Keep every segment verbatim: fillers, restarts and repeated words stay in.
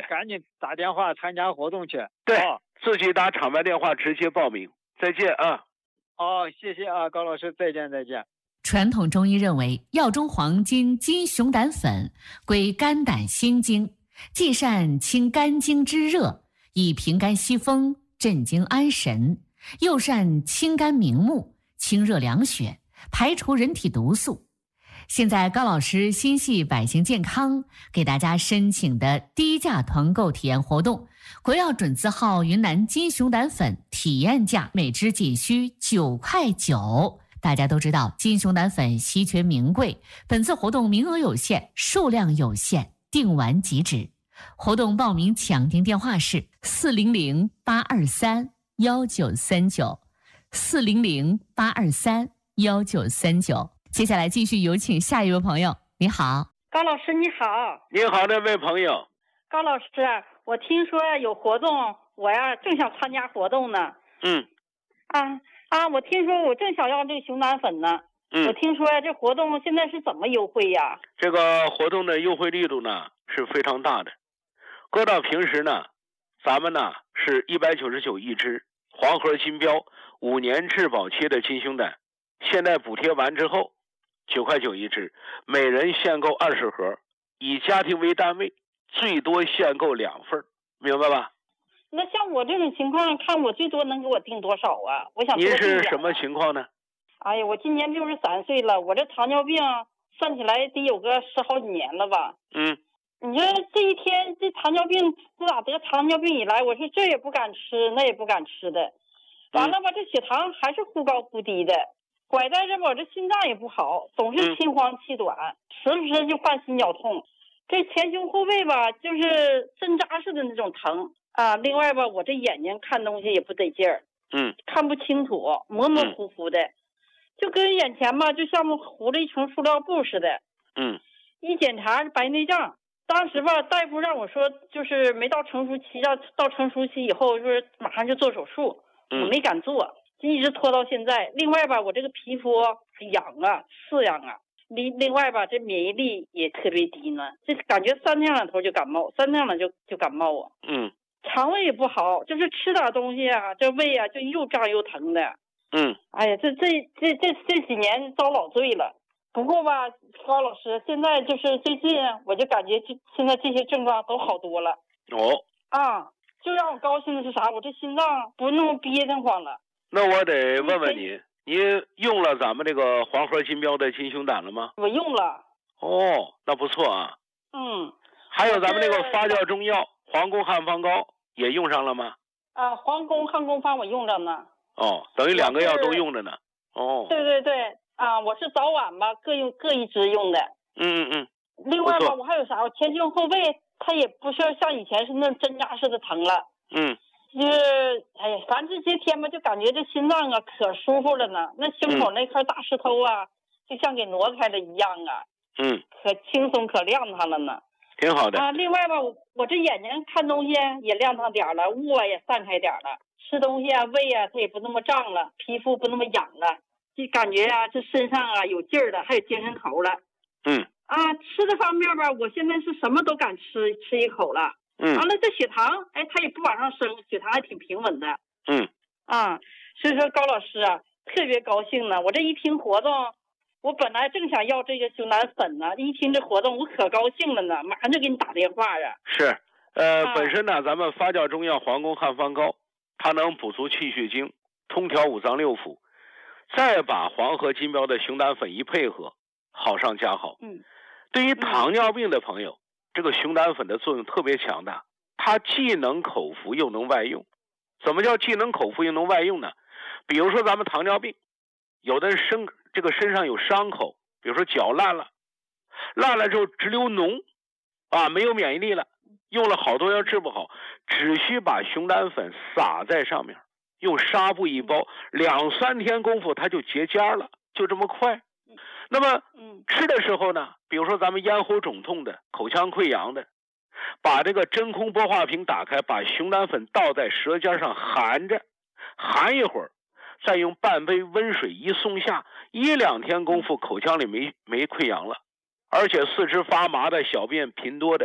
赶紧打电话参加活动去。 对， 哦、 自己打厂牌电话直接报名。再见啊！ 哦，谢谢啊，高老师，再见再见。 传统中医认为，药中黄金金熊胆粉归肝胆心经，既善清肝经之热，以平肝息风、镇惊安神，又善清肝明目、清热凉血，排除人体毒素。现在高老师心系百姓健康，给大家申请的低价团购体验活动，国药准字号云南金熊胆粉体验价每支仅需九块九。大家都知道金熊胆粉稀缺名贵，本次活动名额有限，数量有限，订完即止。活动报名抢订电话是四零零八二三幺九三九，四零零八二三幺九三九。接下来继续有请下一位朋友。你好， 高老师你好。 你好，那位朋友。 高老师，我听说有活动，我呀正想参加活动呢。 嗯。 啊啊，我听说我正想要这个熊胆粉呢。 嗯。 我听说呀，这活动现在是怎么优惠呀？ 这个活动的优惠力度呢是非常大的。搁到平时呢，咱们呢是一百九十九一支，黄河金标五年质保期的金熊胆，现在补贴完之后。九块九一支，每人限购二十盒，以家庭为单位，最多限购两份，明白吧？ 那像我这种情况，看我最多能给我订多少啊？我想您是什么情况呢？ 哎呀，我今年六十三岁了，我这糖尿病算起来得有个十好几年了吧？ 嗯。 你说这一天这糖尿病，自打得糖尿病以来，我是这也不敢吃，那也不敢吃的，完了吧，这血糖还是忽高忽低的。拐带着我这心脏也不好，总是心慌气短，时不时就患心绞痛。这前胸后背吧，就是针扎似的那种疼啊。另外吧，我这眼睛看东西也不得劲儿， 嗯， 看不清楚，模模糊糊的，就跟眼前吧，就像糊了一层塑料布似的。 嗯， 一检查是白内障，当时吧，大夫让我说，就是没到成熟期，要到成熟期以后，就是马上就做手术， 嗯、 我没敢做。一直拖到现在。另外吧，我这个皮肤痒啊、刺痒啊，另另外吧，这免疫力也特别低呢，这感觉三天两头就感冒，三天两就就感冒啊。 嗯。 肠胃也不好，就是吃点东西啊，这胃啊就又胀又疼的。 嗯。 哎呀，这这这这这几年遭老罪了。不过吧，高老师，现在就是最近我就感觉这现在这些症状都好多了。 哦。 啊，就让我高兴的是啥？我这心脏不那么憋得慌了。 那我得问问你，你用了咱们这个黄河金标的金熊胆了吗？ 我用了。 哦，那不错啊。 嗯。 还有咱们这个发酵中药黄宫汉方膏也用上了吗？ 啊，黄宫汉宫方我用着呢。 哦，等于两个药都用着呢。哦。 对对对，啊，我是早晚吧各用各一支用的。 嗯嗯嗯。 另外吧，我还有啥？我前胸后背它也不是像以前是那针扎似的疼了。 嗯。 就是哎呀，反正这些天吧，就感觉这心脏啊可舒服了呢。那胸口那块大石头啊，嗯、就像给挪开了一样啊。 嗯。 可轻松可亮堂了呢。 挺好的。 啊，另外吧，我我这眼睛看东西也亮堂点了，窝也散开点了，吃东西啊，胃啊它也不那么胀了，皮肤不那么痒了，就感觉啊这身上啊有劲儿了，还有精神头了。 嗯。 啊，吃的方面吧，我现在是什么都敢吃，吃一口了。 嗯， 完了，这血糖，哎，它也不往上升，血糖还挺平稳的。 嗯， 啊，所以说高老师啊，特别高兴呢。我这一听活动，我本来正想要这个熊胆粉呢，一听这活动，我可高兴了呢，马上就给你打电话啊。 是，呃， 啊、 本身呢，咱们发酵中药黄宫汉方膏，它能补足气血经，通调五脏六腑，再把黄河金标的熊胆粉一配合，好上加好。 嗯， 对于糖尿病的朋友。嗯这个熊胆粉的作用特别强大，它既能口服又能外用。怎么叫既能口服又能外用呢？比如说咱们糖尿病，有的人身这个身上有伤口，比如说脚烂了，烂了之后直流脓，啊，没有免疫力了，用了好多药治不好，只需把熊胆粉撒在上面，用纱布一包，两三天功夫它就结痂了，就这么快。那么吃的时候呢，比如说咱们咽喉肿痛的、口腔溃疡的，把这个真空玻化瓶打开，把熊胆粉倒在舌尖上含着，含一会儿，再用半杯温水一送下，一两天功夫口腔里没没溃疡了，而且四肢发麻的、小便频多的，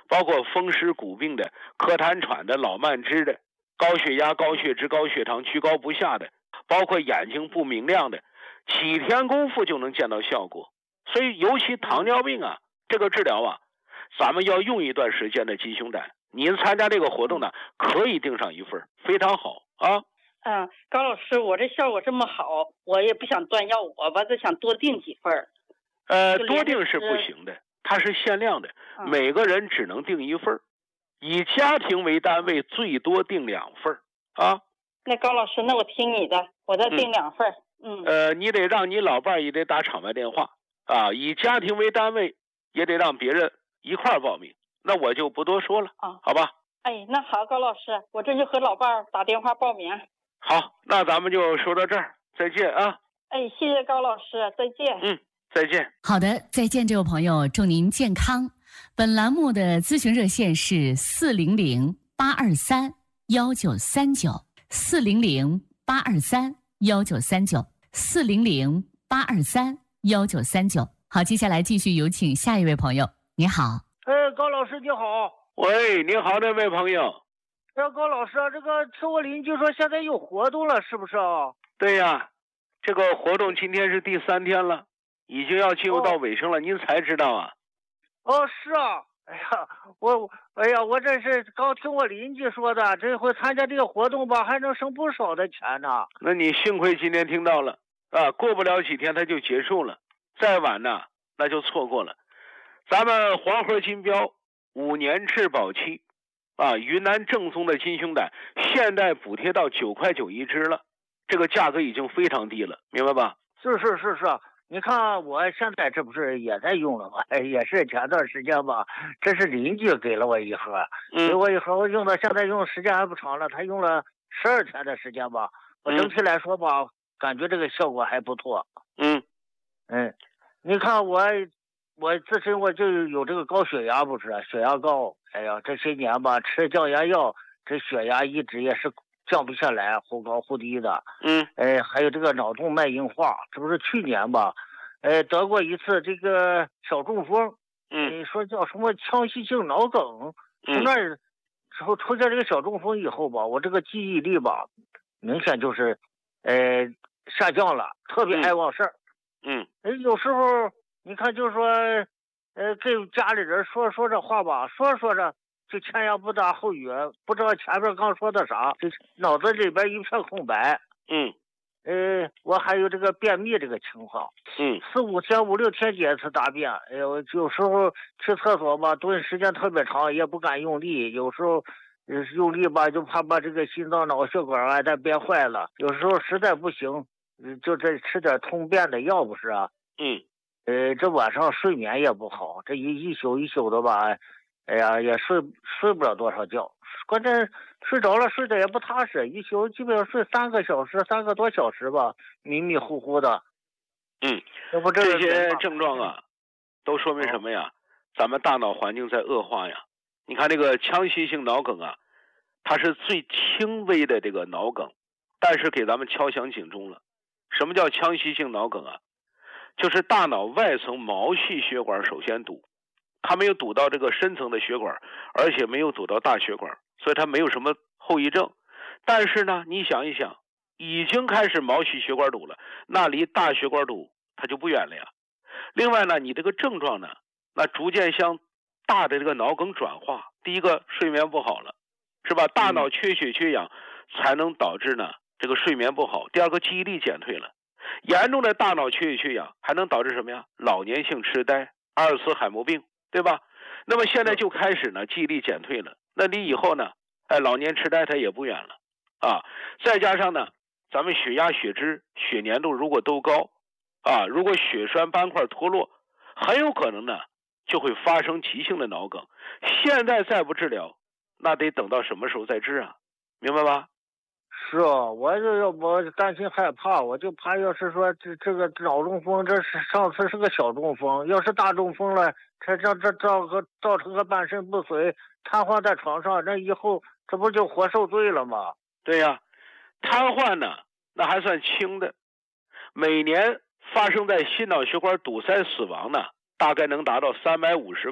包括风湿骨病的、咳痰喘的、老慢支的、高血压、高血脂、高血糖、居高不下的，包括眼睛不明亮的，几天功夫就能见到效果。所以尤其糖尿病啊，这个治疗啊，咱们要用一段时间的鸡胸胆。您参加这个活动呢，可以订上一份，非常好啊。 嗯，高老师，我这效果这么好，我也不想断药，我吧就想多订几份。 呃，多订是不行的，它是限量的， 嗯、 每个人只能订一份，以家庭为单位，最多订两份啊。 那高老师，那我听你的，我再订两份。嗯。 嗯呃，你得让你老伴儿也得打场外电话啊，以家庭为单位，也得让别人一块儿报名。那我就不多说了啊，好吧？ 哎，那好，高老师，我这就和老伴儿打电话报名。 好，那咱们就说到这儿，再见啊！ 哎，谢谢高老师，再见。 嗯，再见。 好的，再见，这位朋友，祝您健康。本栏目的咨询热线是四零零八二三幺九三九，四零零八二三幺九三九，四零零八二三幺九三九。好，接下来继续有请下一位朋友。你好。 哎，高老师你好。 喂，你好，那位朋友。 哎，高老师啊，这个听我邻居说现在有活动了，是不是啊？ 对呀，这个活动今天是第三天了，已经要进入到尾声了，哦、您才知道啊？ 哦，是啊。哎呀，我，哎呀，我这是刚听我邻居说的，这回参加这个活动吧，还能省不少的钱呢。 那你幸亏今天听到了啊，过不了几天它就结束了，再晚呢那就错过了。咱们黄河金标五年质保期啊，云南正宗的金胸胆现在补贴到九块九一支了，这个价格已经非常低了，明白吧？ 是是是是，你看我现在这不是也在用了吗？也是前段时间吧，这是邻居给了我一盒， 嗯、 给我一盒，我用到现在用时间还不长了，他用了十二天的时间吧，我整体来说吧，嗯、感觉这个效果还不错。 嗯嗯，你看我。我自身我就有这个高血压，不是血压高，哎呀，这些年吧吃降压药，这血压一直也是降不下来，忽高忽低的。 嗯， 哎，还有这个脑动脉硬化，这不是去年吧，哎得过一次这个小中风， 嗯， 说叫什么腔隙性脑梗，从那儿之后出现这个小中风以后吧，我这个记忆力吧，明显就是，呃下降了，特别爱忘事儿。 嗯， 哎，有时候。你看，就是说，呃，跟家里人说说这话吧，说着说着就前言不搭后语，不知道前面刚说的啥，就脑子里边一片空白。 嗯， 呃，我还有这个便秘这个情况。 嗯， 四五天、五六天解一次大便。哎呦，有时候去厕所吧，蹲时间特别长，也不敢用力。有时候，呃，用力吧，就怕把这个心脏脑血管啊再憋坏了。有时候实在不行，就再吃点通便的药，不是啊？ 嗯。 呃，这晚上睡眠也不好，这一一宿一宿的吧，哎呀，也睡睡不了多少觉。关键睡着了，睡得也不踏实，一宿基本上睡三个小时，三个多小时吧，迷迷糊糊的。 嗯， 这不这这些症状啊，都说明什么呀？咱们大脑环境在恶化呀。你看这个腔隙性脑梗啊，它是最轻微的这个脑梗，但是给咱们敲响警钟了。什么叫腔隙性脑梗啊？就是大脑外层毛细血管首先堵，它没有堵到这个深层的血管，而且没有堵到大血管，所以它没有什么后遗症。但是呢，你想一想，已经开始毛细血管堵了，那离大血管堵它就不远了呀。另外呢，你这个症状呢，那逐渐向大的这个脑梗转化。第一个，睡眠不好了，是吧？大脑缺血缺氧才能导致呢这个睡眠不好。第二个，记忆力减退了。严重的大脑缺血缺氧还能导致什么呀？老年性痴呆、阿尔茨海默病，对吧？那么现在就开始呢，记忆力减退了，那你以后呢，哎，老年痴呆它也不远了啊。再加上呢，咱们血压、血脂、血粘度如果都高啊，如果血栓斑块脱落，很有可能呢就会发生急性的脑梗。现在再不治疗，那得等到什么时候再治啊？明白吧？ 是啊，我就要我担心害怕，我就怕要是说这这个脑中风，这是上次是个小中风，要是大中风了，这这这造个造成个半身不遂，瘫痪在床上，那以后这不就活受罪了吗？ 对呀、啊，瘫痪呢，那还算轻的，每年发生在心脑血管堵塞死亡呢，大概能达到三百五十万，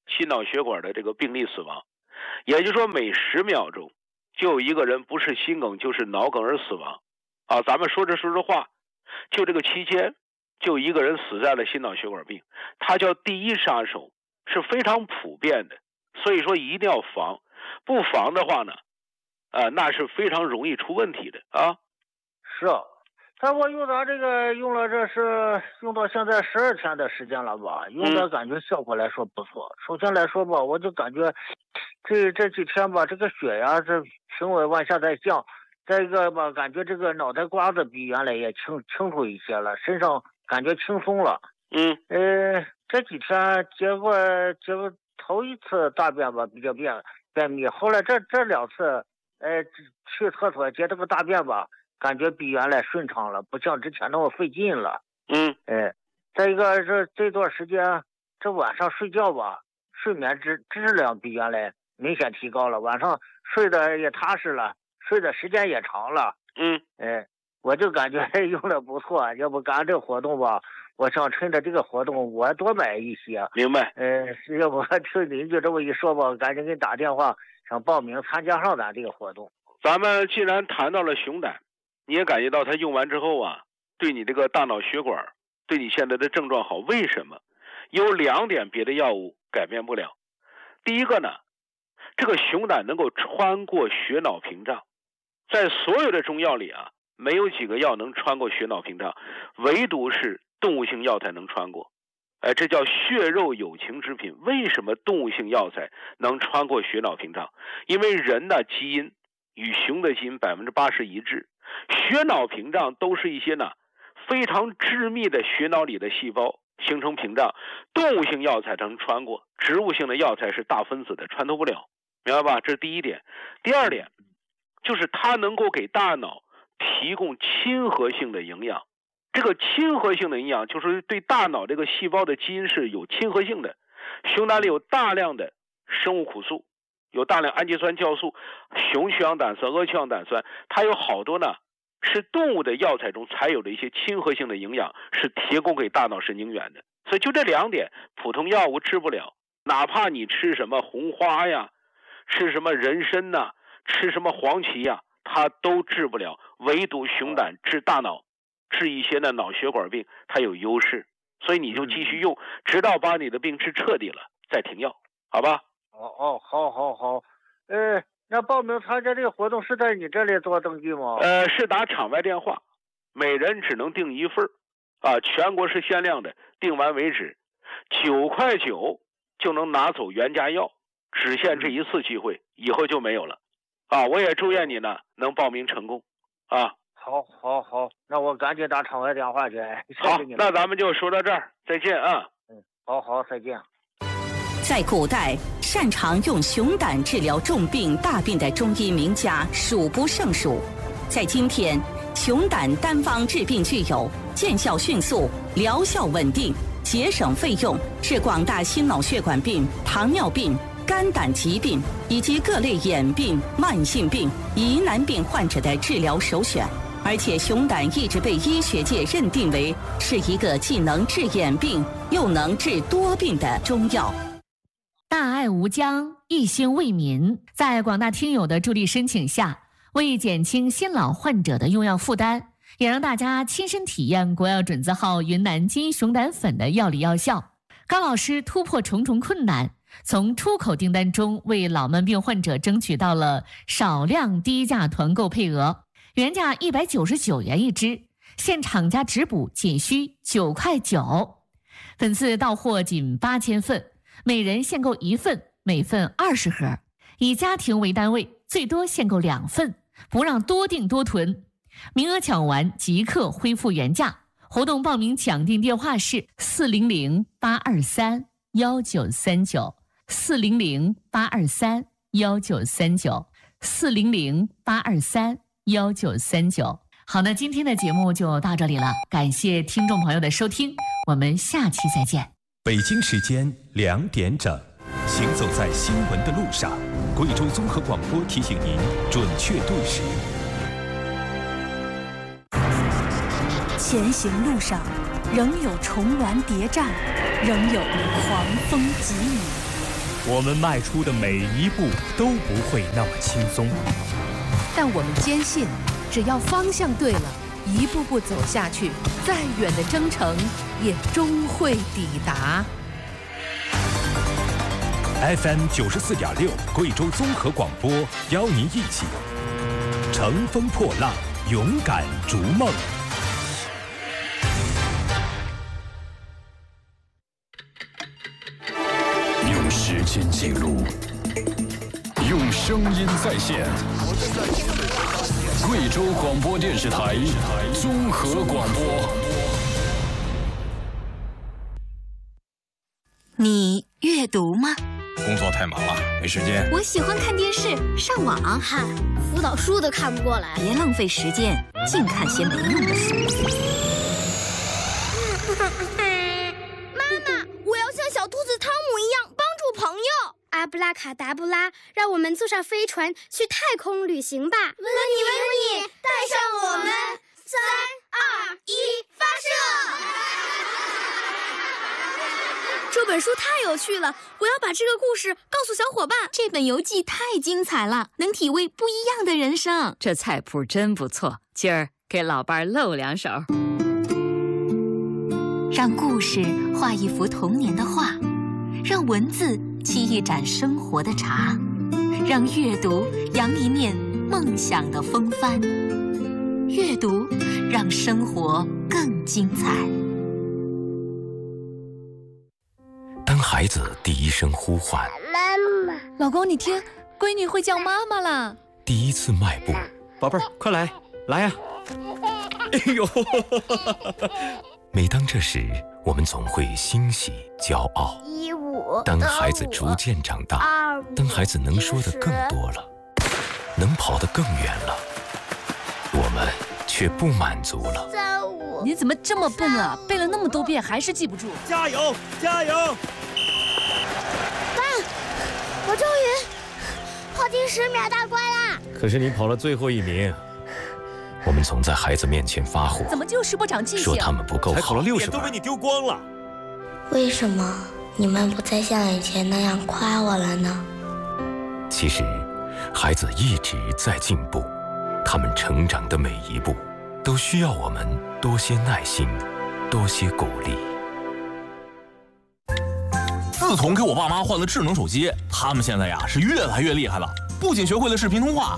心脑血管的这个病例死亡，也就是说每十秒钟就有一个人不是心梗就是脑梗而死亡啊。咱们说着说着话，就这个期间就一个人死在了心脑血管病，它叫第一杀手，是非常普遍的，所以说一定要防，不防的话呢，啊，那是非常容易出问题的啊。 是啊，但我用到这个用了这是用到现在十二天的时间了吧，用的感觉效果来说不错。嗯、首先来说吧，我就感觉这这几天吧，这个血压这平稳往下在降，再一个吧，感觉这个脑袋瓜子比原来也清清楚一些了，身上感觉轻松了。 嗯， 呃，这几天结果结果头一次大便吧比较便便秘，后来这这两次，呃，去厕所接这个大便吧，感觉比原来顺畅了，不像之前那么费劲了。 嗯， 哎，再一个这这段时间，这晚上睡觉吧，睡眠质质量比原来明显提高了，晚上睡得也踏实了，睡的时间也长了。 嗯， 哎，我就感觉用的不错，要不干这活动吧，我想趁着这个活动我多买一些。 明白。 呃，要不听邻居这么一说吧，赶紧给你打电话，想报名参加上咱这个活动。 咱们既然谈到了熊胆，你也感觉到它用完之后啊，对你这个大脑血管，对你现在的症状好。为什么？有两点别的药物改变不了。第一个呢，这个熊胆能够穿过血脑屏障，在所有的中药里啊，没有几个药能穿过血脑屏障，唯独是动物性药材能穿过。哎，这叫血肉有情之品。为什么动物性药材能穿过血脑屏障？因为人的基因与熊的基因百分之八十一致，血脑屏障都是一些呢非常致密的血脑里的细胞形成屏障，动物性药材能穿过，植物性的药材是大分子的，穿透不了，明白吧？这是第一点。第二点就是它能够给大脑提供亲和性的营养。这个亲和性的营养就是对大脑这个细胞的基因是有亲和性的。熊胆里有大量的生物苦素，有大量氨基酸酵素、雄去氧胆酸、阿去氧胆酸，它有好多呢是动物的药材中才有的一些亲和性的营养，是提供给大脑神经元的。所以就这两点，普通药物治不了，哪怕你吃什么红花呀，吃什么人参呐、啊，吃什么黄芪呀，它都治不了。唯独熊胆治大脑，治一些的脑血管病，它有优势。所以你就继续用，直到把你的病治彻底了，再停药，好吧？ 哦哦，好好好。呃，那报名参加这个活动是在你这里做登记吗？ 呃，是打场外电话，每人只能订一份啊，全国是限量的，订完为止。九块九就能拿走原价药，只限这一次机会，以后就没有了。啊，我也祝愿你呢能报名成功啊。 好，好，好，那我赶紧打场外电话去。 好，那咱们就说到这儿，再见啊。 嗯，好好，再见。 在古代，擅长用熊胆治疗重病大病的中医名家数不胜数。在今天，熊胆单方治病具有见效迅速、疗效稳定、节省费用，是广大心脑血管病、糖尿病、肝胆疾病以及各类眼病、慢性病、疑难病患者的治疗首选。而且熊胆一直被医学界认定为是一个既能治眼病又能治多病的中药。 大爱无疆，一心为民，在广大听友的助力申请下，为减轻心脑患者的用药负担，也让大家亲身体验国药准字号云南金熊胆粉的药理药效。高老师突破重重困难，从出口订单中为老慢病患者争取到了少量低价团购配额，原价一百九十九元一支，现厂家直补仅需九块九，本次到货仅八千份，每人限购一份，每份二十盒，以家庭为单位，最多限购两份，不让多订多囤。名额抢完即刻恢复原价。活动报名抢订电话是四零零八二三幺九三九，四零零八二三幺九三九，四零零八二三幺九三九。好，那今天的节目就到这里了，感谢听众朋友的收听，我们下期再见。 北京时间两点整，行走在新闻的路上，贵州综合广播提醒您准确对时。 前行路上，仍有重峦叠嶂，仍有狂风疾雨。 我们迈出的每一步都不会那么轻松。 但我们坚信，只要方向对了，一步步走下去，再远的征程也终会抵达。 F M 九十四点六，贵州综合广播，邀您一起乘风破浪，勇敢逐梦。 用时间记录，用声音再现。贵州广播电视台综合广播。 你阅读吗？ 工作太忙了，没时间。 我喜欢看电视、上网。 嗨，辅导书都看不过来。 别浪费时间，净看些没用的书。 妈妈，我要像小兔子汤姆一样帮助朋友。阿布拉卡达布拉，让我们坐上飞船去太空旅行吧！问你问你，带上我们，三二一，发射！这本书太有趣了，我要把这个故事告诉小伙伴。 这本游记太精彩了，能体味不一样的人生。 这菜谱真不错，今儿给老伴儿露两手。 让故事画一幅童年的画，让文字沏一盏生活的茶，让阅读扬一面梦想的风帆。阅读让生活更精彩。 当孩子第一声呼唤， 妈妈， 老公你听，闺女会叫妈妈啦。 第一次迈步， 宝贝儿，快来，来呀！哎呦！ 每当这时，我们总会欣喜骄傲。 一五， 当孩子逐渐长大，当孩子能说的更多了，能跑得更远了，我们却不满足了。 三五， 你怎么这么笨啊？背了那么多遍还是记不住。 加油，加油！ 爸，我终于跑进十秒大关啦！ 可是你跑了最后一名。 我们总在孩子面前发火， 怎么就是不长记性？ 说他们不够好， 才考了六十分，都被你丢光了。 为什么你们不再像以前那样夸我了呢？ 其实，孩子一直在进步，他们成长的每一步，都需要我们多些耐心，多些鼓励。 自从给我爸妈换了智能手机，他们现在呀是越来越厉害了，不仅学会了视频通话。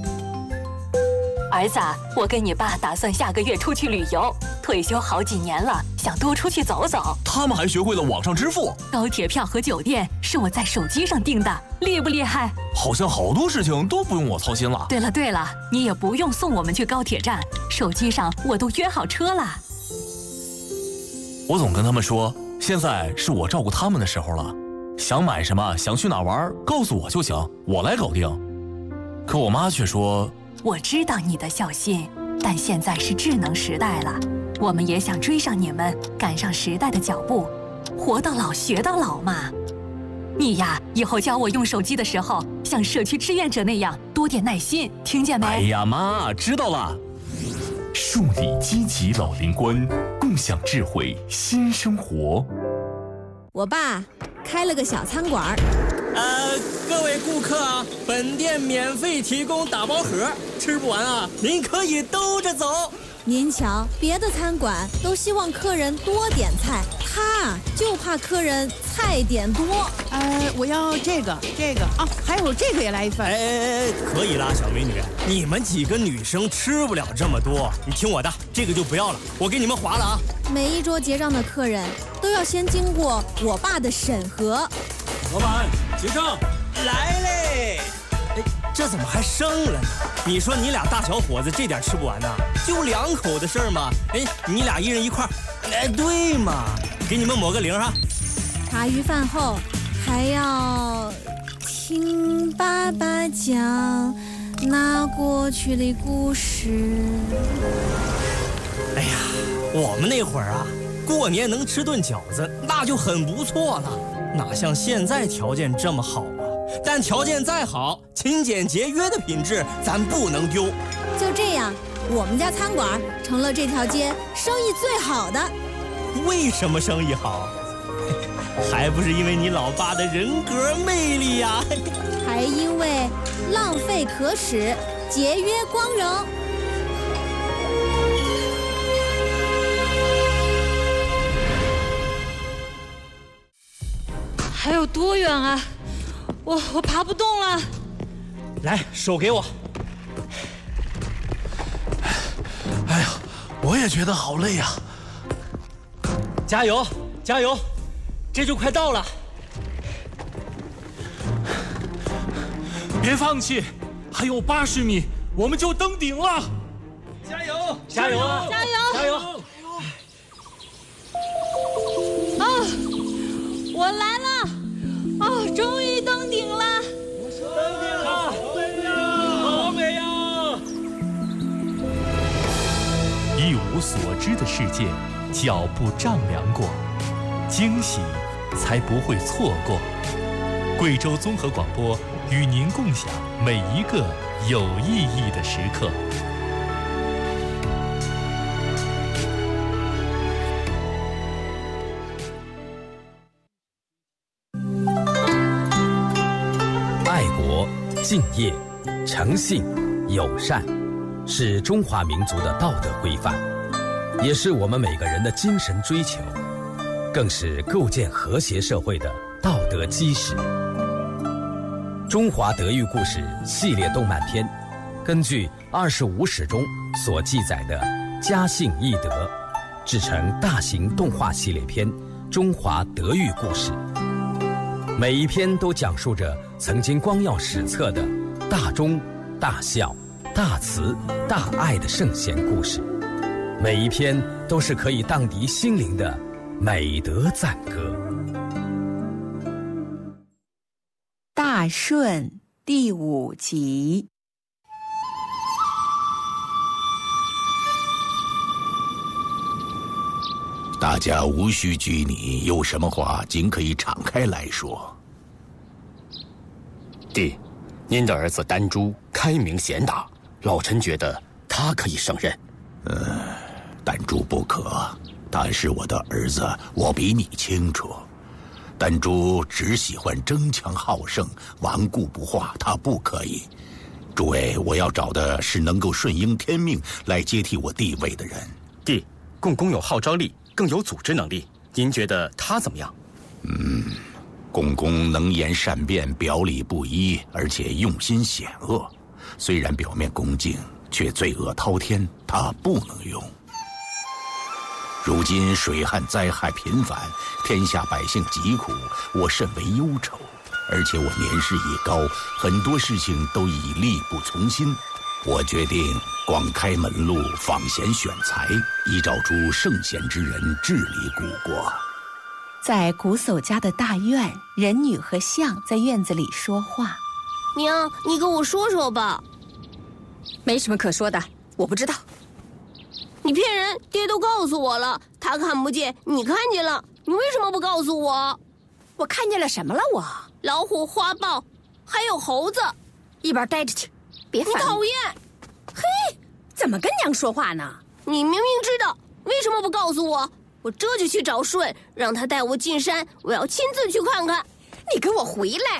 儿子，我跟你爸打算下个月出去旅游，退休好几年了，想多出去走走。 他们还学会了网上支付， 高铁票和酒店是我在手机上订的，厉不厉害？ 好像好多事情都不用我操心了。 对了对了，你也不用送我们去高铁站，手机上我都约好车了。 我总跟他们说，现在是我照顾他们的时候了，想买什么，想去哪玩，告诉我就行，我来搞定。可我妈却说， 我知道你的孝心，但现在是智能时代了，我们也想追上你们，赶上时代的脚步，活到老学到老嘛。你呀，以后教我用手机的时候，像社区志愿者那样多点耐心，听见没？ 哎呀妈，知道了。树立积极老龄观，共享智慧新生活。 我爸开了个小餐馆。 呃，各位顾客啊，本店免费提供打包盒，吃不完啊，您可以兜着走。 您瞧，别的餐馆都希望客人多点菜，他就怕客人菜点多。 呃，我要这个，这个啊，还有这个也来一份。 哎哎哎，可以啦，小美女，你们几个女生吃不了这么多，你听我的，这个就不要了，我给你们划了啊。 每一桌结账的客人都要先经过我爸的审核。 老板，结账来嘞！哎，这怎么还剩了呢？你说你俩大小伙子这点吃不完呐？就两口的事儿嘛。哎，你俩一人一块儿。哎，对嘛，给你们抹个零哈。 茶余饭后还要听爸爸讲那过去的故事。 哎呀，我们那会儿啊，过年能吃顿饺子，那就很不错了。哪像现在条件这么好啊？但条件再好，勤俭节约的品质咱不能丢。 就这样，我们家餐馆成了这条街生意最好的。 为什么生意好？ 还不是因为你老爸的人格魅力呀、啊， 还因为浪费可耻，节约光荣。 还有多远啊？我我爬不动了。 来，手给我。 哎呀，我也觉得好累呀、 啊！加油，加油！这就快到了。 别放弃，还有八十米，我们就登顶了。 加油！加油！ 加油！ 加油！ 啊！我来了！哦，终于登顶了！ 登顶了！好美呀！ 一无所知的世界，脚步丈量过，惊喜才不会错过。贵州综合广播与您共享每一个有意义的时刻。 爱国、敬业、诚信、友善，是中华民族的道德规范，也是我们每个人的精神追求，更是构建和谐社会的道德基石。中华德育故事系列动漫片，根据二十五史中所记载的家信义德，制成大型动画系列片《中华德育故事》。每一篇都讲述着曾经光耀史册的大忠、大孝、大慈、大爱的圣贤故事，每一篇都是可以荡涤心灵的美德赞歌。 大顺第五集。 大家无需拘泥，有什么话尽可以敞开来说。 弟，您的儿子丹珠开明贤达，老臣觉得他可以胜任。 嗯，丹珠不可，他是我的儿子，我比你清楚。丹珠只喜欢争强好胜，顽固不化，他不可以。诸位，我要找的是能够顺应天命来接替我地位的人。 弟，共工有号召力，更有组织能力，您觉得他怎么样？ 嗯，共工能言善辩，表里不一，而且用心险恶。虽然表面恭敬，却罪恶滔天，他不能用。如今水旱灾害频繁，天下百姓疾苦，我甚为忧愁。而且我年事已高，很多事情都已力不从心。我决定广开门路，访贤选才，以找出圣贤之人治理古国。 在瞽叟家的大院，人女和象在院子里说话。 娘，你跟我说说吧。 没什么可说的，我不知道。 你骗人，爹都告诉我了，他看不见，你看见了，你为什么不告诉我？ 我看见了什么了？我老虎、花豹，还有猴子。 一边待着去，别烦我。 你讨厌。 嘿，怎么跟娘说话呢？ 你明明知道，为什么不告诉我？我这就去找舜，让他带我进山，我要亲自去看看。 你给我回来！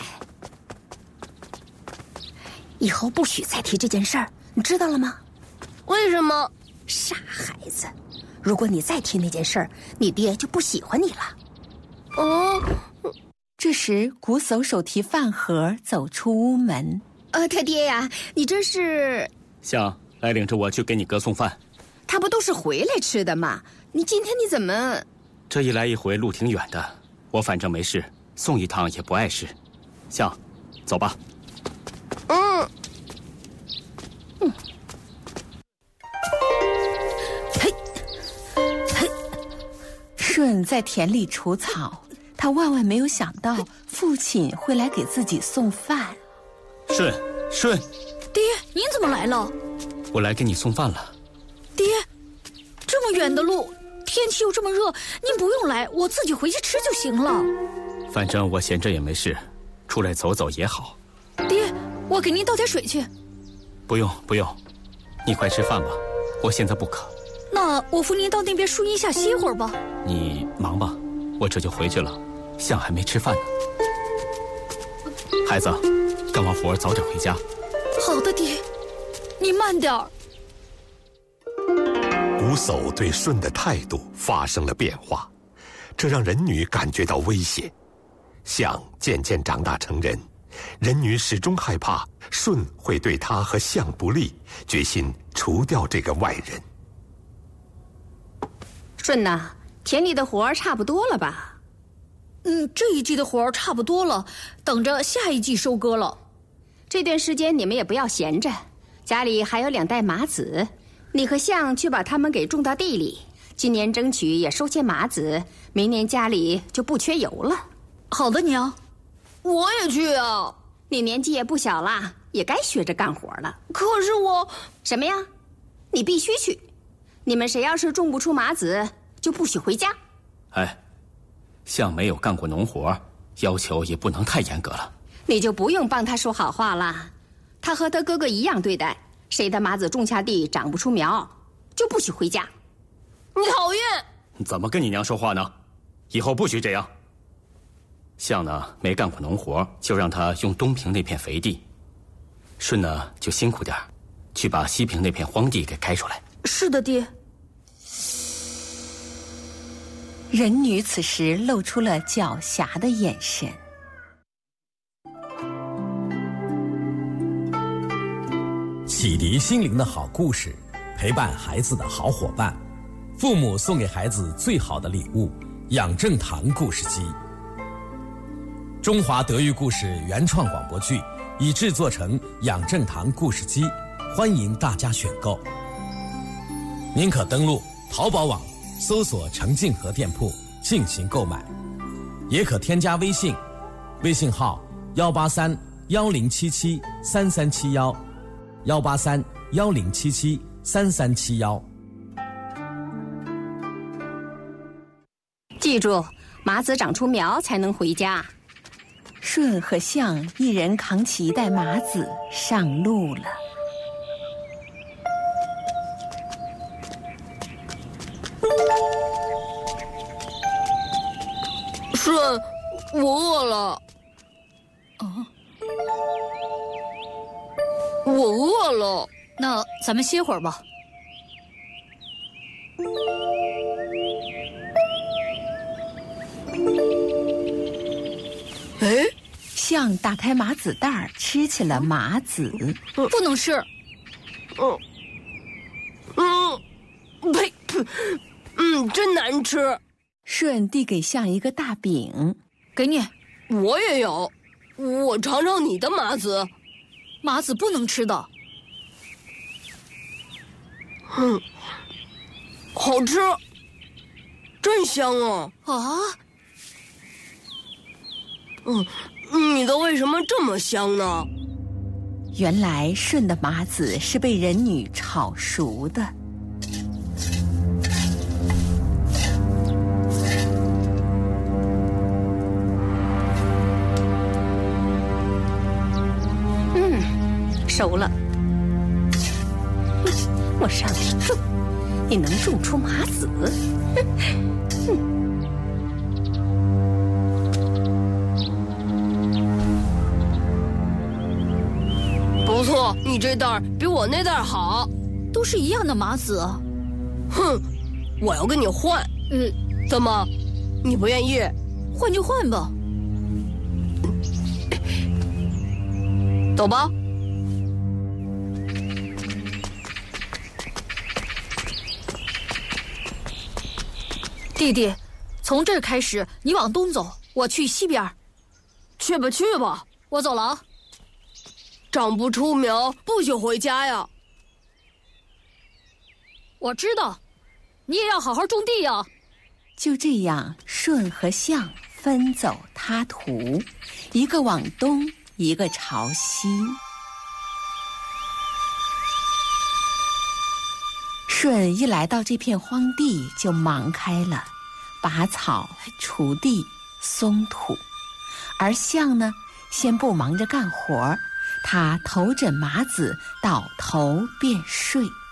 以后不许再提这件事儿，你知道了吗？ 为什么？ 傻孩子，如果你再提那件事儿，你爹就不喜欢你了。 哦。 这时，瞽叟手提饭盒走出屋门。 呃，他爹呀，你这是？ 象，来领着我去给你哥送饭。 他不都是回来吃的吗？你今天你怎么？ 这一来一回路挺远的，我反正没事，送一趟也不碍事。象，走吧。 嗯。 嗯。嘿，嘿。舜在田里除草。他万万没有想到父亲会来给自己送饭。 舜，舜， 爹，您怎么来了？ 我来给你送饭了。 爹，这么远的路，天气又这么热，您不用来，我自己回去吃就行了。 反正我闲着也没事，出来走走也好。 爹，我给您倒点水去。 不用不用，你快吃饭吧，我现在不渴。 那我扶您到那边树荫下歇会儿吧。 你忙吧，我这就回去了。 象还没吃饭呢。孩子，干完活早点回家。 好的，爹，你慢点儿。 瞽叟对舜的态度发生了变化，这让人女感觉到危险。象渐渐长大成人，人女始终害怕舜会对她和象不利，决心除掉这个外人。 舜呐，田里的活儿差不多了吧？ 嗯，这一季的活儿差不多了，等着下一季收割了。 这段时间你们也不要闲着，家里还有两袋麻籽，你和象去把它们给种到地里。今年争取也收些麻籽，明年家里就不缺油了。 好的，娘，我也去啊。 你年纪也不小啦，也该学着干活了。 可是我什么呀？你必须去。你们谁要是种不出麻籽，就不许回家。 哎，象没有干过农活，要求也不能太严格了。 你就不用帮他说好话了。他和他哥哥一样对待，谁的麻籽种下地长不出苗，就不许回家。 你讨厌！ 怎么跟你娘说话呢？以后不许这样。象呢没干过农活，就让他用东平那片肥地。舜呢就辛苦点，去把西平那片荒地给开出来。 是的，爹。 人女此时露出了狡黠的眼神。 启迪心灵的好故事，陪伴孩子的好伙伴，父母送给孩子最好的礼物——养正堂故事机。中华德育故事原创广播剧已制作成养正堂故事机，欢迎大家选购。您可登录淘宝网搜索程静和店铺进行购买，也可添加微信，微信号幺八三幺零七七三三七幺，幺八三幺零七七三三七幺。 记住，麻籽长出苗才能回家。 舜和象一人扛起一袋麻籽上路了。 舜，我饿了。啊，我饿了。那咱们歇会儿吧。 哎，象打开麻籽袋儿，吃起了麻籽。 不能吃。嗯，嗯，呸，嗯，真难吃。 舜递给象一个大饼， 给你。我也有，我尝尝你的麻籽。麻籽不能吃的。嗯，好吃，真香啊！啊？嗯，你的为什么这么香呢？ 原来舜的麻籽是被人女炒熟的。 熟了，我让你种，你能种出麻籽？ 不错，你这袋比我那袋好，都是一样的麻籽。哼，我要跟你换。嗯，怎么，你不愿意？换就换吧。走吧。弟弟，从这儿开始，你往东走，我去西边。去吧，去吧，我走了啊。长不出苗，不许回家呀。我知道，你也要好好种地呀。 就这样，舜和象分走他途，一个往东，一个朝西。舜一来到这片荒地就忙开了，拔草、锄地、松土，而象呢，先不忙着干活，他头枕麻籽，倒头便睡。